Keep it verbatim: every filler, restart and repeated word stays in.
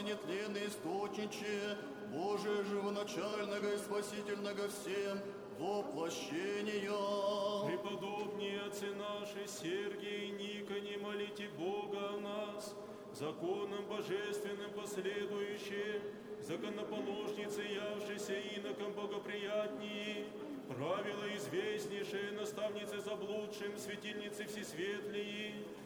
нетленный источниче, Божие живоначального и спасительного всем воплощения. Преподобнее отцы наши Сергий и Никоне, молите Бога о нас, законом божественным последующие, законоположницы, явшиеся иноком богоприятнее, правила известнейшие, наставницы заблудшим, светильницы всесветлые,